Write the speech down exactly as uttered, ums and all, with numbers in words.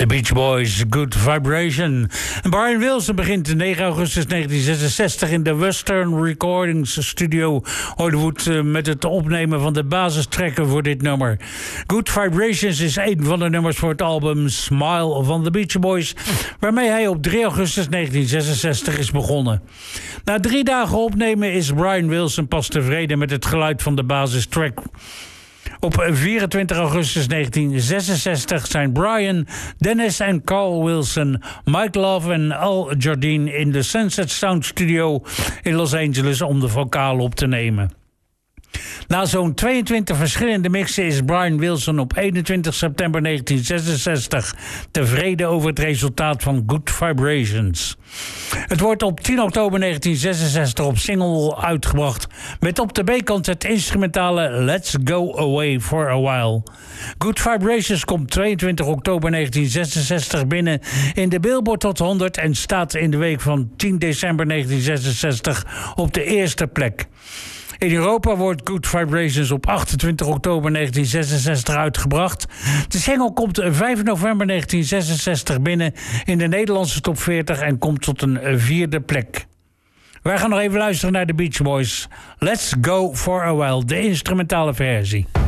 The Beach Boys, Good Vibration. En Brian Wilson begint negen augustus negentien zesenzestig in de Western Recordings Studio Hollywood met het opnemen van de basistracken voor dit nummer. Good Vibrations is een van de nummers voor het album Smile van The Beach Boys, waarmee hij op drie augustus negentien zesenzestig is begonnen. Na drie dagen opnemen is Brian Wilson pas tevreden met het geluid van de basistrack. Op vierentwintig augustus negentien zesenzestig zijn Brian, Dennis en Carl Wilson, Mike Love en Al Jardine in de Sunset Sound Studio in Los Angeles om de vocalen op te nemen. Na zo'n tweeëntwintig verschillende mixen is Brian Wilson op eenentwintig september negentien zesenzestig tevreden over het resultaat van Good Vibrations. Het wordt op tien oktober negentien zesenzestig op single uitgebracht met op de B-kant het instrumentale Let's Go Away for a While. Good Vibrations komt tweeëntwintig oktober negentien zesenzestig binnen in de Billboard Hot honderd en staat in de week van tien december negentien zesenzestig op de eerste plek. In Europa wordt Good Vibrations op achtentwintig oktober negentien zesenzestig uitgebracht. De single komt vijf november negentien zesenzestig binnen in de Nederlandse top veertig en komt tot een vierde plek. Wij gaan nog even luisteren naar de Beach Boys. Let's Go for a While, de instrumentale versie.